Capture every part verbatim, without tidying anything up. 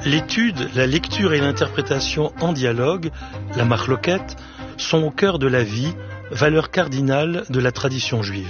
L'étude, la lecture et l'interprétation en dialogue, la marloquette, sont au cœur de la vie, valeur cardinale de la tradition juive.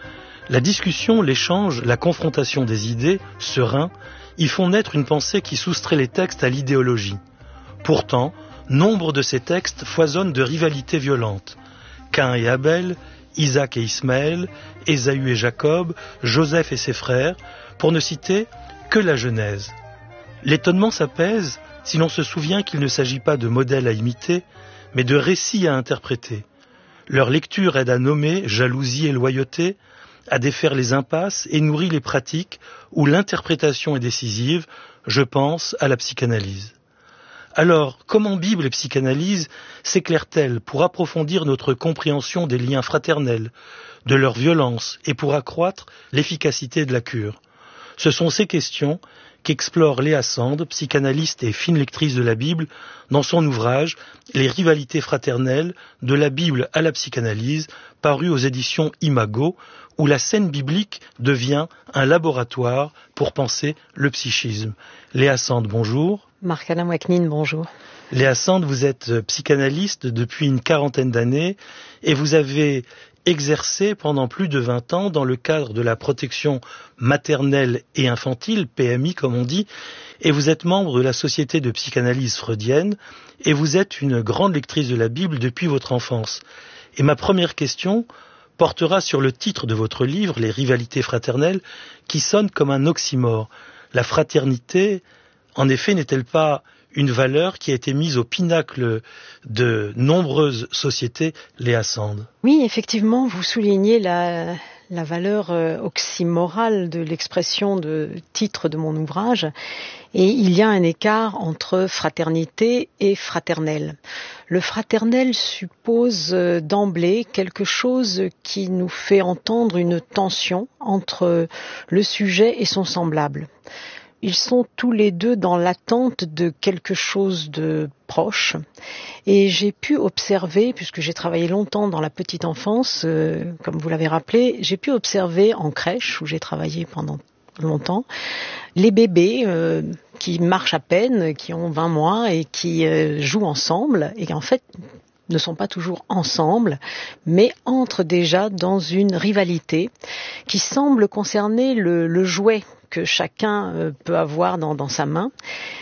La discussion, l'échange, la confrontation des idées, sereins, y font naître une pensée qui soustrait les textes à l'idéologie. Pourtant, nombre de ces textes foisonnent de rivalités violentes. Caïn et Abel, Isaac et Ismaël, Ésaü et Jacob, Joseph et ses frères, pour ne citer que la Genèse. L'étonnement s'apaise si l'on se souvient qu'il ne s'agit pas de modèles à imiter, mais de récits à interpréter. Leur lecture aide à nommer jalousie et loyauté, à défaire les impasses et nourrit les pratiques où l'interprétation est décisive, je pense à la psychanalyse. Alors, comment Bible et psychanalyse s'éclairent-elles pour approfondir notre compréhension des liens fraternels, de leur violence et pour accroître l'efficacité de la cure? Ce sont ces questions qu'explore Léa Sand, psychanalyste et fine lectrice de la Bible, dans son ouvrage « Les rivalités fraternelles, de la Bible à la psychanalyse », paru aux éditions Imago, où la scène biblique devient un laboratoire pour penser le psychisme. Léa Sand, bonjour. Marc-Alain Ouaknine, bonjour. Léa Sand, vous êtes psychanalyste depuis une quarantaine d'années et vous avez exercé pendant plus de vingt ans dans le cadre de la protection maternelle et infantile, P M I comme on dit, et vous êtes membre de la Société de psychanalyse freudienne et vous êtes une grande lectrice de la Bible depuis votre enfance. Et ma première question portera sur le titre de votre livre, Les rivalités fraternelles, qui sonne comme un oxymore. La fraternité, en effet, n'est-elle pas une valeur qui a été mise au pinacle de nombreuses sociétés, Léa Sand? Oui, effectivement, vous soulignez la, la valeur oxymorale de l'expression de titre de mon ouvrage. Et il y a un écart entre fraternité et fraternel. Le fraternel suppose d'emblée quelque chose qui nous fait entendre une tension entre le sujet et son semblable. Ils sont tous les deux dans l'attente de quelque chose de proche. Et j'ai pu observer, puisque j'ai travaillé longtemps dans la petite enfance, euh, comme vous l'avez rappelé, j'ai pu observer en crèche, où j'ai travaillé pendant longtemps, les bébés euh, qui marchent à peine, qui ont vingt mois et qui euh, jouent ensemble, et qui en fait ne sont pas toujours ensemble, mais entrent déjà dans une rivalité qui semble concerner le, le jouet que chacun euh, peut avoir dans, dans sa main.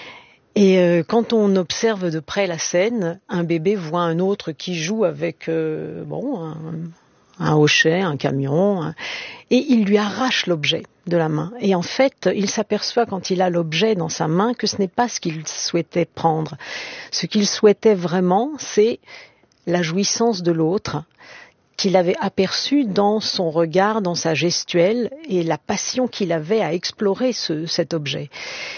Et euh, quand on observe de près la scène, un bébé voit un autre qui joue avec euh, bon, un, un hochet, un camion, un, et il lui arrache l'objet de la main. Et en fait, il s'aperçoit quand il a l'objet dans sa main que ce n'est pas ce qu'il souhaitait prendre. Ce qu'il souhaitait vraiment, c'est la jouissance de l'autre, qu'il avait aperçu dans son regard, dans sa gestuelle et la passion qu'il avait à explorer ce, cet objet.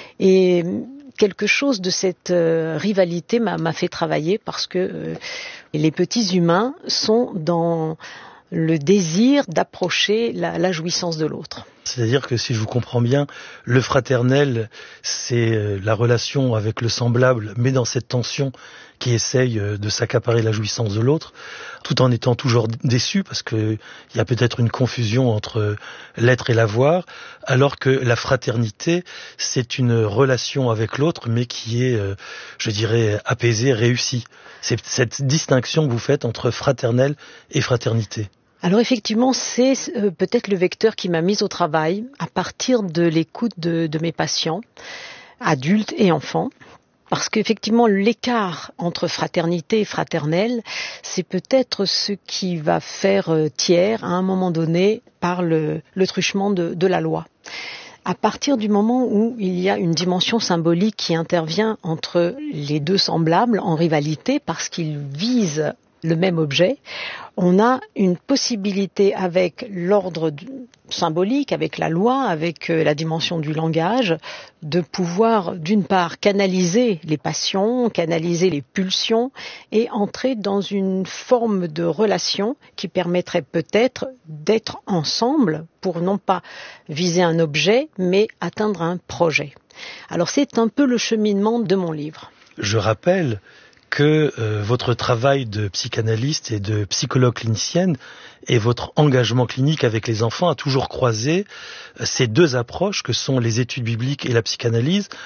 Et quelque chose de cette euh, rivalité m'a, m'a fait travailler parce que euh, les petits humains sont dans le désir d'approcher la, la jouissance de l'autre. C'est-à-dire que si je vous comprends bien, le fraternel, c'est la relation avec le semblable, mais dans cette tension qui essaye de s'accaparer la jouissance de l'autre, tout en étant toujours déçu, parce qu'il y a peut-être une confusion entre l'être et l'avoir, alors que la fraternité, c'est une relation avec l'autre, mais qui est, je dirais, apaisée, réussie. C'est cette distinction que vous faites entre fraternel et fraternité. Alors effectivement, c'est euh, peut-être le vecteur qui m'a mise au travail à partir de l'écoute de, de mes patients, adultes et enfants. Parce qu'effectivement, l'écart entre fraternité et fraternel, c'est peut-être ce qui va faire euh, tiers à un moment donné par le, le truchement de, de la loi. À partir du moment où il y a une dimension symbolique qui intervient entre les deux semblables en rivalité parce qu'ils visent le même objet, on a une possibilité avec l'ordre symbolique, avec la loi, avec la dimension du langage, de pouvoir d'une part canaliser les passions, canaliser les pulsions et entrer dans une forme de relation qui permettrait peut-être d'être ensemble pour non pas viser un objet mais atteindre un projet. Alors c'est un peu le cheminement de mon livre. Je rappelle que euh, votre travail de psychanalyste et de psychologue clinicienne et votre engagement clinique avec les enfants a toujours croisé euh, ces deux approches que sont les études bibliques et la psychanalyse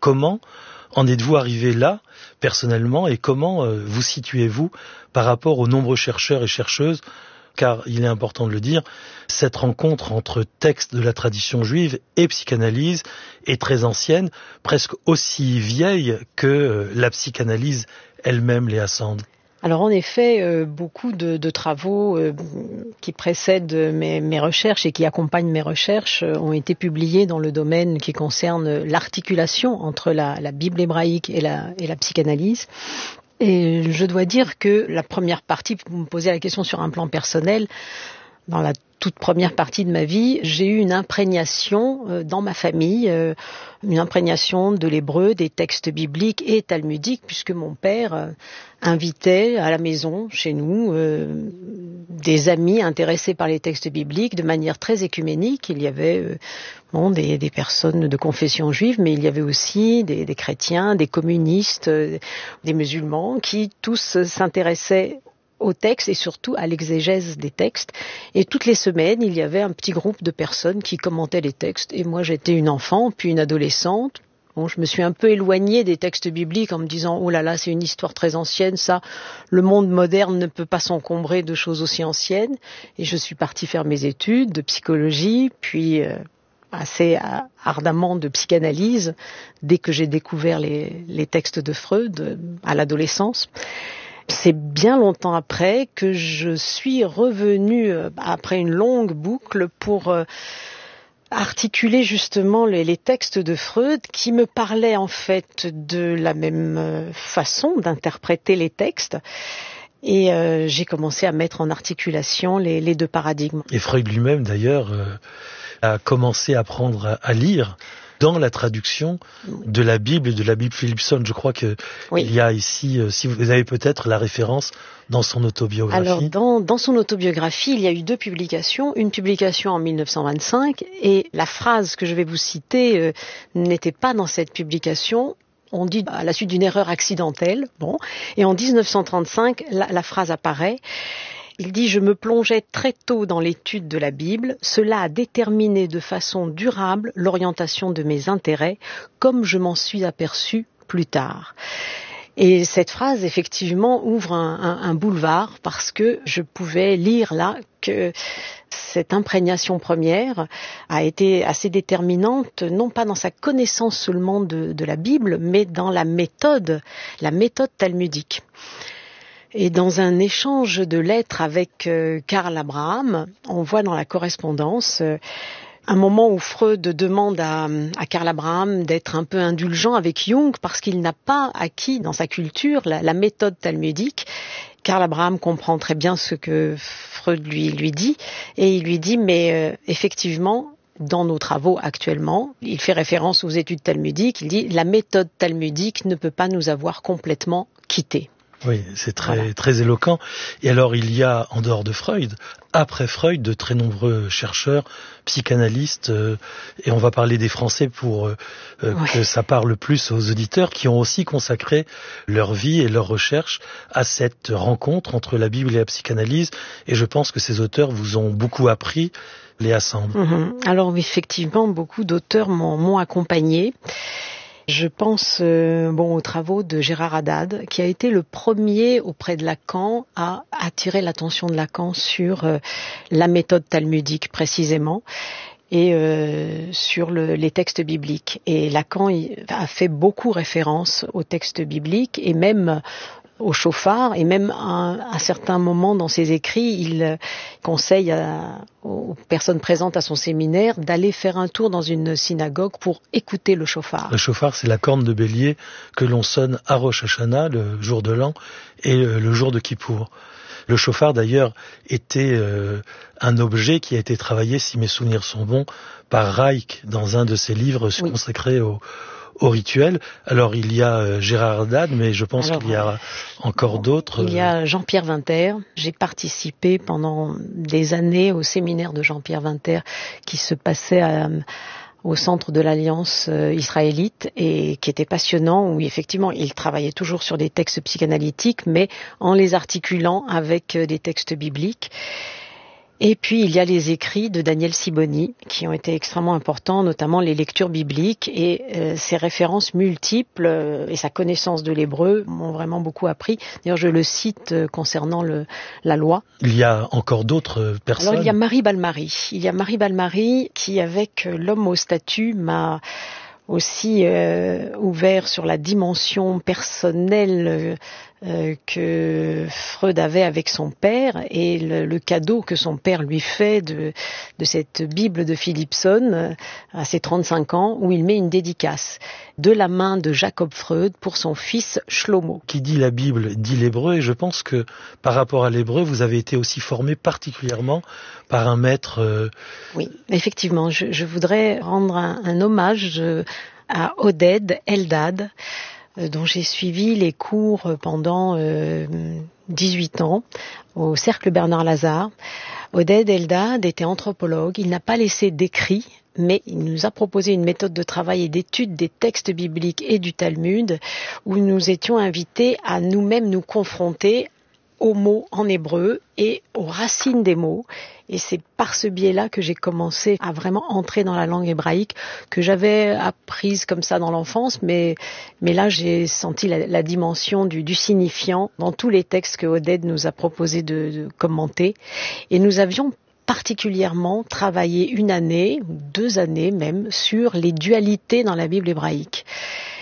Comment en êtes-vous arrivé là, personnellement, et comment euh, vous situez-vous par rapport aux nombreux chercheurs et chercheuses? Car il est important de le dire, cette rencontre entre textes de la tradition juive et psychanalyse est très ancienne, presque aussi vieille que euh, la psychanalyse elle-même, Léa Sand. Alors en effet, euh, beaucoup de, de travaux euh, qui précèdent mes, mes recherches et qui accompagnent mes recherches euh, ont été publiés dans le domaine qui concerne l'articulation entre la, la Bible hébraïque et la, et la psychanalyse. Et je dois dire que la première partie, vous me posez la question sur un plan personnel, dans la toute première partie de ma vie, j'ai eu une imprégnation euh, dans ma famille, euh, une imprégnation de l'hébreu, des textes bibliques et talmudiques, puisque mon père euh, invitait à la maison, chez nous, euh, des amis intéressés par les textes bibliques de manière très écuménique. Il y avait euh, bon, des, des personnes de confession juive, mais il y avait aussi des, des chrétiens, des communistes, euh, des musulmans, qui tous s'intéressaient aux textes et surtout à l'exégèse des textes. Et toutes les semaines, il y avait un petit groupe de personnes qui commentaient les textes. Et moi, j'étais une enfant, puis une adolescente. Bon, je me suis un peu éloignée des textes bibliques en me disant « Oh là là, c'est une histoire très ancienne, ça, le monde moderne ne peut pas s'encombrer de choses aussi anciennes. » Et je suis partie faire mes études de psychologie, puis euh, assez euh, ardemment de psychanalyse, dès que j'ai découvert les, les textes de Freud euh, à l'adolescence. C'est bien longtemps après que je suis revenue, après une longue boucle, pour euh, articuler justement les, les textes de Freud qui me parlaient en fait de la même façon d'interpréter les textes. Et euh, j'ai commencé à mettre en articulation les, les deux paradigmes. Et Freud lui-même d'ailleurs euh, a commencé à apprendre à, à lire dans la traduction de la Bible et de la Bible Philipson. Je crois qu'il oui. y a ici, euh, si vous avez peut-être la référence dans son autobiographie. Alors, dans, dans son autobiographie, il y a eu deux publications. Une publication en mille neuf cent vingt-cinq, et la phrase que je vais vous citer euh, n'était pas dans cette publication. On dit à la suite d'une erreur accidentelle. Bon, et en dix-neuf cent trente-cinq, la, la phrase apparaît. Il dit « Je me plongeais très tôt dans l'étude de la Bible. Cela a déterminé de façon durable l'orientation de mes intérêts, comme je m'en suis aperçu plus tard. » Et cette phrase, effectivement, ouvre un, un, un boulevard parce que je pouvais lire là que cette imprégnation première a été assez déterminante, non pas dans sa connaissance seulement de, de la Bible, mais dans la méthode, la méthode talmudique. Et dans un échange de lettres avec euh, Karl Abraham, on voit dans la correspondance euh, un moment où Freud demande à, à Karl Abraham d'être un peu indulgent avec Jung parce qu'il n'a pas acquis dans sa culture la, la méthode talmudique. Karl Abraham comprend très bien ce que Freud lui, lui dit et il lui dit mais euh, effectivement, dans nos travaux actuellement, il fait référence aux études talmudiques, il dit la méthode talmudique ne peut pas nous avoir complètement quittés. Oui, c'est très, voilà. très éloquent. Et alors, il y a, en dehors de Freud, après Freud, de très nombreux chercheurs, psychanalystes, euh, et on va parler des Français pour euh, euh, ouais. que ça parle plus aux auditeurs, qui ont aussi consacré leur vie et leur recherche à cette rencontre entre la Bible et la psychanalyse. Et je pense que ces auteurs vous ont beaucoup appris, Léa Sand. Mm-hmm. Alors, effectivement, beaucoup d'auteurs m'ont, m'ont accompagné. Je pense euh, bon, aux travaux de Gérard Haddad, qui a été le premier auprès de Lacan à attirer l'attention de Lacan sur euh, la méthode talmudique précisément et euh, sur le, les textes bibliques. Et Lacan a fait beaucoup référence aux textes bibliques et même au chauffard, et même à un certain moment dans ses écrits, il conseille à, aux personnes présentes à son séminaire d'aller faire un tour dans une synagogue pour écouter le chauffard. Le chauffard, c'est la corne de bélier que l'on sonne à Rosh Hashanah, le jour de l'an, et le jour de Kippour. Le chauffard, d'ailleurs, était euh, un objet qui a été travaillé, si mes souvenirs sont bons, par Reich dans un de ses livres oui. consacrés au au rituel. Alors, il y a euh, Gérard Haddad, mais je pense Alors, qu'il y a encore bon, d'autres. Il y a Jean-Pierre Winter. J'ai participé pendant des années au séminaire de Jean-Pierre Winter qui se passait à, au centre de l'Alliance euh, israélite et qui était passionnant, où effectivement, il travaillait toujours sur des textes psychanalytiques, mais en les articulant avec euh, des textes bibliques. Et puis il y a les écrits de Daniel Siboni qui ont été extrêmement importants, notamment les lectures bibliques et euh, ses références multiples euh, et sa connaissance de l'hébreu m'ont vraiment beaucoup appris. D'ailleurs je le cite euh, concernant le, la loi. Il y a encore d'autres personnes. Alors il y a Marie Balmary. Il y a Marie Balmary qui avec l'homme au statut m'a aussi euh, ouvert sur la dimension personnelle euh, que Freud avait avec son père et le, le cadeau que son père lui fait de, de cette Bible de Philipson euh, à ses trente-cinq ans où il met une dédicace de la main de Jacob Freud pour son fils Shlomo. Qui dit la Bible dit l'hébreu, et je pense que par rapport à l'hébreu, vous avez été aussi formé particulièrement par un maître... Euh... Oui, effectivement, je, je voudrais rendre un, un hommage euh, à Oded Eldad, euh, dont j'ai suivi les cours pendant euh, dix-huit ans au Cercle Bernard Lazare. Oded Eldad était anthropologue, il n'a pas laissé d'écrit, mais il nous a proposé une méthode de travail et d'étude des textes bibliques et du Talmud, où nous étions invités à nous-mêmes nous confronter aux mots en hébreu et aux racines des mots. Et c'est par ce biais-là que j'ai commencé à vraiment entrer dans la langue hébraïque, que j'avais apprise comme ça dans l'enfance, mais, mais là j'ai senti la, la dimension du, du signifiant dans tous les textes que Oded nous a proposé de, de commenter. Et nous avions particulièrement travaillé une année, deux années même, sur les dualités dans la Bible hébraïque.